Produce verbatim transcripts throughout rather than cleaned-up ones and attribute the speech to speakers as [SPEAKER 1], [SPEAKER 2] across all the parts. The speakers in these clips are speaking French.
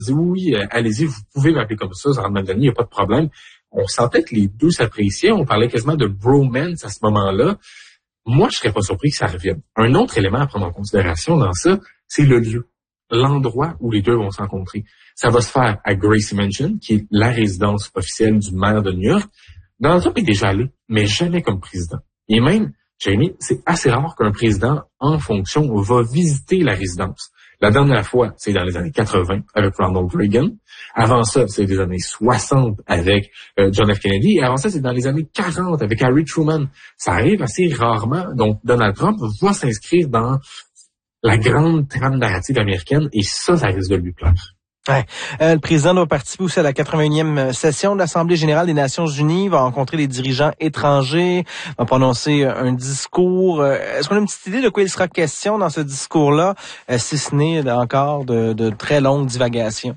[SPEAKER 1] dit oui, oui, allez-y, vous pouvez m'appeler comme ça, Zahran Madani, il n'y a pas de problème. On sentait que les deux s'appréciaient, on parlait quasiment de bromance à ce moment-là. Moi, je serais pas surpris que ça revienne. Un autre élément à prendre en considération dans ça, c'est le lieu, l'endroit où les deux vont se rencontrer. Ça va se faire à Gracie Mansion, qui est la résidence officielle du maire de New York. Donald Trump est déjà allé, mais jamais comme président. Et même, Jamie, c'est assez rare qu'un président en fonction va visiter la résidence. La dernière fois, c'est dans les années quatre-vingts avec Ronald Reagan. Avant ça, c'est les années soixante avec euh, John F. Kennedy. Et avant ça, c'est dans les années quarante avec Harry Truman. Ça arrive assez rarement. Donc, Donald Trump va s'inscrire dans la grande trame narrative américaine et ça, ça risque de lui plaire.
[SPEAKER 2] Ouais. Euh, le président doit participer aussi à la quatre-vingt-unième session de l'Assemblée générale des Nations unies, va rencontrer les dirigeants étrangers, va prononcer un discours. Est-ce qu'on a une petite idée de quoi il sera question dans ce discours-là, si ce n'est encore de, de très longues divagations?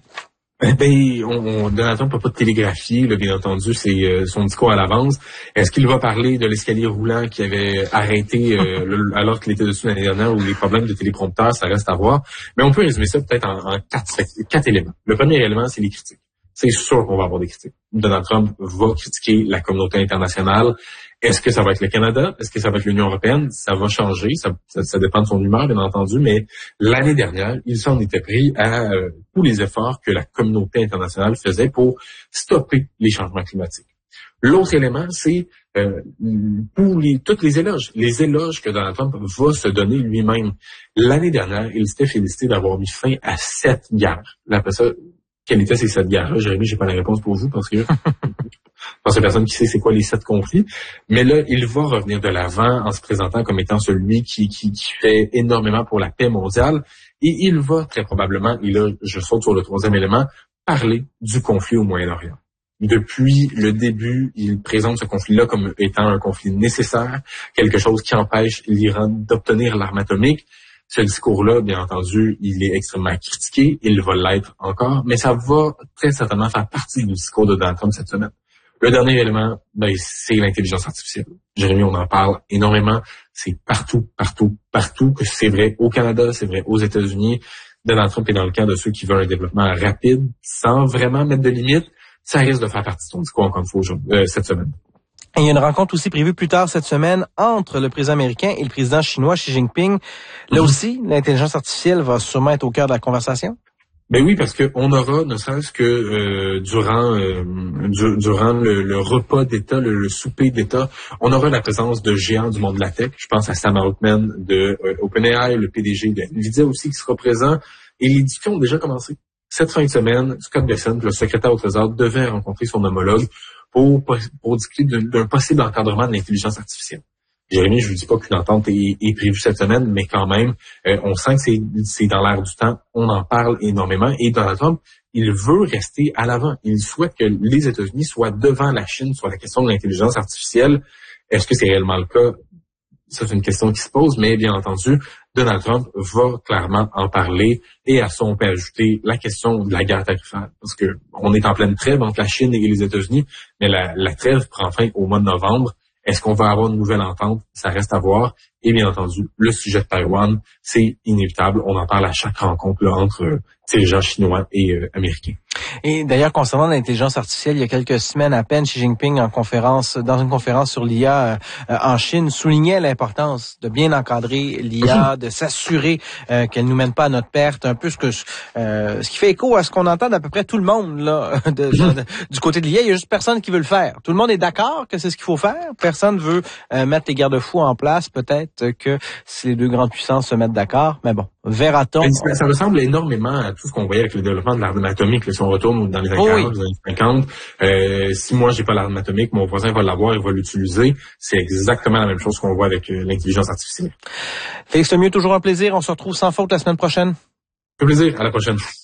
[SPEAKER 1] Ben, on, on, Donald Trump n'a pas de télégraphie, là, bien entendu, c'est euh, son discours à l'avance. Est-ce qu'il va parler de l'escalier roulant qui avait arrêté euh, le, alors qu'il était dessus l'année dernière ou les problèmes de téléprompteur, ça reste à voir. Mais on peut résumer ça peut-être en, en quatre, quatre éléments. Le premier élément, c'est les critiques. C'est sûr qu'on va avoir des critiques. Donald Trump va critiquer la communauté internationale. Est-ce que ça va être le Canada? Est-ce que ça va être l'Union européenne? Ça va changer. Ça, ça, ça dépend de son humeur, bien entendu. Mais l'année dernière, il s'en était pris à euh, tous les efforts que la communauté internationale faisait pour stopper les changements climatiques. L'autre élément, c'est euh, pour les, toutes les éloges. Les éloges que Donald Trump va se donner lui-même. L'année dernière, il s'était félicité d'avoir mis fin à sept guerres. Là, après ça, quelle était ces sept guerres-là? Jérémy, j'ai pas la réponse pour vous parce que parce que personne qui sait c'est quoi les sept conflits. Mais là, il va revenir de l'avant en se présentant comme étant celui qui, qui, qui fait énormément pour la paix mondiale. Et il va très probablement, et là, je saute sur le troisième élément, parler du conflit au Moyen-Orient. Depuis le début, il présente ce conflit-là comme étant un conflit nécessaire, quelque chose qui empêche l'Iran d'obtenir l'arme atomique. Ce discours-là, bien entendu, il est extrêmement critiqué, il va l'être encore, mais ça va très certainement faire partie du discours de Donald Trump cette semaine. Le dernier élément, ben, c'est l'intelligence artificielle. Jérémy, on en parle énormément. C'est partout, partout, partout, que c'est vrai au Canada, c'est vrai aux États-Unis. Donald Trump est dans le camp de ceux qui veulent un développement rapide, sans vraiment mettre de limites. Ça risque de faire partie de son discours, encore une fois, euh, cette semaine.
[SPEAKER 2] Et il y a une rencontre aussi prévue plus tard cette semaine entre le président américain et le président chinois Xi Jinping. Là mm-hmm. aussi, l'intelligence artificielle va sûrement être au cœur de la conversation.
[SPEAKER 1] Ben oui, parce que on aura, ne serait-ce que euh, durant euh, du, durant le, le repas d'État, le, le souper d'État, on aura la présence de géants du monde de la tech. Je pense à Sam Altman de euh, OpenAI, le P D G de Nvidia aussi qui sera présent. Et les discussions ont déjà commencé. Cette fin de semaine, Scott Bessent, le secrétaire au Trésor, devait rencontrer son homologue pour, pour discuter d'un, d'un possible encadrement de l'intelligence artificielle. Jérémy, je vous dis pas qu'une entente est, est prévue cette semaine, mais quand même, euh, on sent que c'est, c'est dans l'air du temps. On en parle énormément. Et Donald Trump, il veut rester à l'avant. Il souhaite que les États-Unis soient devant la Chine sur la question de l'intelligence artificielle. Est-ce que c'est réellement le cas? Ça, c'est une question qui se pose, mais bien entendu, Donald Trump va clairement en parler. Et à ça, on peut ajouter la question de la guerre tarifaire. Parce que on est en pleine trêve entre la Chine et les États-Unis, mais la, la trêve prend fin au mois de novembre. Est-ce qu'on va avoir une nouvelle entente? Ça reste à voir. Et bien entendu, le sujet de Taïwan, c'est inévitable. On en parle à chaque rencontre là, entre euh, dirigeants chinois et euh, américains.
[SPEAKER 2] Et d'ailleurs, concernant l'intelligence artificielle, il y a quelques semaines à peine, Xi Jinping, en conférence, dans une conférence sur l'I A euh, en Chine, soulignait l'importance de bien encadrer l'I A, de s'assurer euh, qu'elle nous mène pas à notre perte. Un peu ce que euh, ce qui fait écho à ce qu'on entend d'à peu près tout le monde là, de, de, de, du côté de l'I A. Il y a juste personne qui veut le faire. Tout le monde est d'accord que c'est ce qu'il faut faire. Personne veut euh, mettre les garde-fous en place. Peut-être que si les deux grandes puissances se mettent d'accord, mais bon, verra-t-on.
[SPEAKER 1] Ça, ça ressemble énormément à tout ce qu'on voyait avec le développement de l'arme atomique. Là, si on retourne dans les années quarante, oh oui. les années cinquante, euh, si moi j'ai pas l'arme atomique, mon voisin va l'avoir, il va l'utiliser. C'est exactement la même chose qu'on voit avec euh, l'intelligence artificielle.
[SPEAKER 2] Félix Lemieux, toujours un plaisir. On se retrouve sans faute la semaine prochaine.
[SPEAKER 1] Un plaisir. À la prochaine.